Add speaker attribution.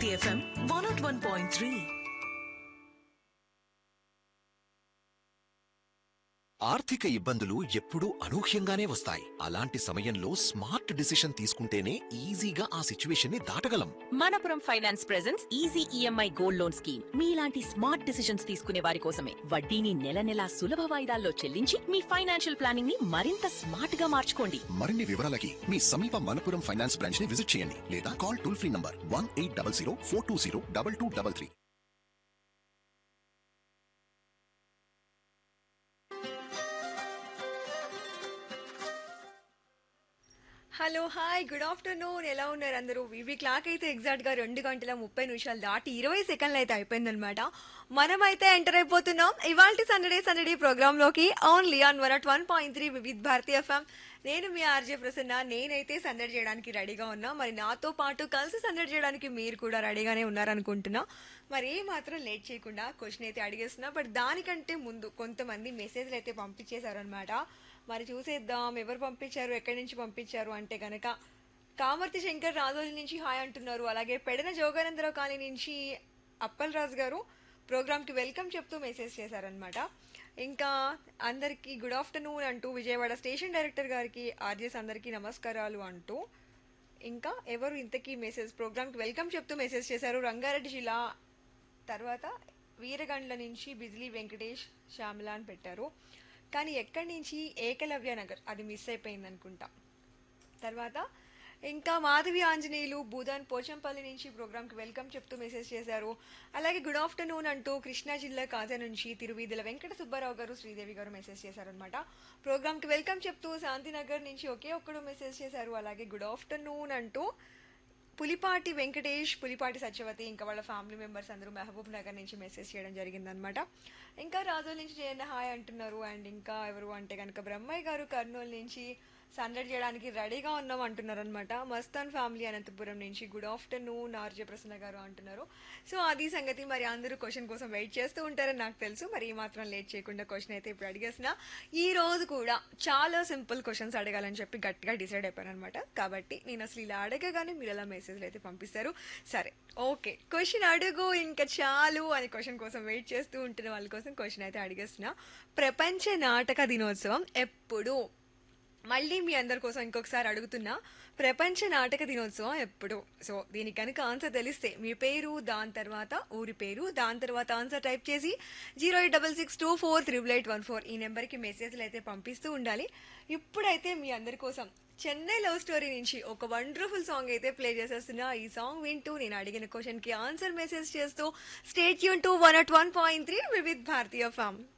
Speaker 1: FM 101.3.
Speaker 2: ఆర్థిక ఇబ్బందులు ఎప్పుడూ అనూహ్యంగానే వస్తాయి. అలాంటి సమయంలో స్మార్ట్ డిసిషన్ తీసుకుంటేనే ఈజీగా ఆ సిచ్యువేషన్ ని దాటగలం.
Speaker 3: Manappuram finance presents easy EMI gold loan scheme. మీలాంటి స్మార్ట్ డిసిషన్స్ తీసుకునే వారి కోసమే. వడ్డీని నెల నెలా సులభ వాయిదాల్లో చెల్లించి మీ ఫైనాన్షియల్ ప్లానింగ్ ని మరింత స్మార్ట్ గా మార్చుకోండి.
Speaker 2: మరిన్ని వివరాలకి మీ సమీప మనపురం ఫైనాన్స్ బ్రాంచ్ ని విజిట్ చేయండి లేదా call toll free number 1800 420 2233.
Speaker 4: Hello hi good afternoon. ఎలా ఉన్నారు అందరూ? వివి క్లాక్ అయితే ఎగ్జాక్ట్ గా 2 గంటల 30 నిమిషాలు దాటి 20 సెకండ్లు అయితే అయిపోయిందనమాట. మనమైతే ఎంటర్ అయిపోతున్నాం ఇవాల్టి సండే ప్రోగ్రామ్ లోకి only on 101.3 Vividh Bharati FM. నేను మీ ఆర్జే ప్రసన్న. నేనైతే సందడి చేయడానికి రెడీగా ఉన్నా. మరి నాతో పాటు కలిసి సందడి చేయడానికి మీరు కూడా రెడీగానే ఉన్నారనుకుంటున్నా. మరి ఏ మాత్రం లేట్ చేయకుండా క్వశ్చన్ అయితే అడిగేస్తున్నా. బట్ దానికంటే ముందు కొంతమంది మెసేజ్లు అయితే పంపించేశారు అనమాట. మరి చూసేద్దాం ఎవరు పంపించారు, ఎక్కడి నుంచి పంపించారు అంటే గనక కామర్తి శంకర్ రాజోలి నుంచి హాయ్ అంటున్నారు. అలాగే పెడన జోగానందరావు కాలనీ నుంచి అప్పల్ రాజు గారు ప్రోగ్రామ్కి వెల్కమ్ చెప్తూ మెసేజ్ చేశారనమాట. ఇంకా అందరికీ గుడ్ ఆఫ్టర్నూన్ అంటూ విజయవాడ స్టేషన్ డైరెక్టర్ గారికి ఆర్జెస్ అందరికీ నమస్కారాలు అంటూ ఇంకా ఎవరు ఇంతకీ మెసేజ్ ప్రోగ్రామ్కి వెల్కమ్ చెప్తూ మెసేజ్ చేశారు. రంగారెడ్డి జిల్లా తర్వాత వీరగండ్ల నుంచి బిజ్లీ వెంకటేష్ శ్యామల అని పెట్టారు. కానీ ఎక్కడి నుంచి ఏకలవ్య నగర్ అది మిస్ అయిపోయింది అనుకుంటా. తర్వాత ఇంకా మాధవి ఆంజనేయులు భూదాన్ పోచంపల్లి నుంచి ప్రోగ్రామ్కి వెల్కమ్ చెప్తూ మెసేజ్ చేశారు. అలాగే గుడ్ ఆఫ్టర్నూన్ అంటూ కృష్ణా జిల్లా కాజా నుంచి తిరువీధుల వెంకట సుబ్బారావు గారు శ్రీదేవి గారు మెసేజ్ చేశారనమాట. ప్రోగ్రామ్కి వెల్కమ్ చెప్తూ శాంతినగర్ నుంచి ఒకే ఒక్కడు మెసేజ్ చేశారు. అలాగే గుడ్ ఆఫ్టర్నూన్ అంటూ పులిపాటి వెంకటేష్, పులిపాటి సత్యవతి ఇంకా వాళ్ళ ఫ్యామిలీ మెంబర్స్ అందరూ మహబూబ్ నగర్ నుంచి మెసేజ్ చేయడం జరిగిందనమాట. ఇంకా రాజోల్ నుంచి జయన్న హాయ్ అంటున్నారు. అండ్ ఇంకా ఎవరు అంటే కనుక బ్రహ్మయ్య గారు కర్నూలు నుంచి సందడి చేయడానికి రెడీగా ఉన్నాం అంటున్నారు అనమాట. మస్తాన్ ఫ్యామిలీ అనంతపురం నుంచి గుడ్ ఆఫ్టర్నూన్ ఆర్జే ప్రసన్న గారు అంటున్నారు. సో అది సంగతి. మరి అందరూ క్వశ్చన్ కోసం వెయిట్ చేస్తూ ఉంటారని నాకు తెలుసు. మరి ఈ మాత్రం లేట్ చేయకుండా క్వశ్చన్ అయితే ఇప్పుడు అడిగేసిన. ఈ రోజు కూడా చాలా సింపుల్ క్వశ్చన్స్ అడగాలని చెప్పి గట్టిగా డిసైడ్ అయిపోయాను అనమాట. కాబట్టి నేను అసలు ఇలా అడగగానే మీరు ఎలా మెసేజ్లు అయితే పంపిస్తారు. సరే ఓకే, క్వశ్చన్ అడుగు ఇంకా చాలు అని క్వశ్చన్ కోసం వెయిట్ చేస్తూ ఉంటున్న వాళ్ళ కోసం క్వశ్చన్ అయితే అడిగేస్తున్నా. ప్రపంచ నాటక దినోత్సవం ఎప్పుడు? మళ్ళీ మీ అందరి కోసం ఇంకొకసారి అడుగుతున్నా, ప్రపంచ నాటక దినోత్సవం ఎప్పుడు? సో దీనికి కనుక ఆన్సర్ తెలిస్తే మీ పేరు, దాని తర్వాత ఊరి పేరు, దాని తర్వాత ఆన్సర్ టైప్ చేసి 08662438814 ఈ నెంబర్కి మెసేజ్లు అయితే పంపిస్తూ ఉండాలి. ఇప్పుడైతే మీ అందరి కోసం చెన్నై లవ్ స్టోరీ నుంచి ఒక వండర్ఫుల్ సాంగ్ అయితే ప్లే చేసేస్తున్నా. ఈ సాంగ్ వింటూ నేను అడిగిన క్వశ్చన్ కి ఆన్సర్ మెసేజ్ చేస్తూ stay tune to 101.3 Vividh Bharatiya form.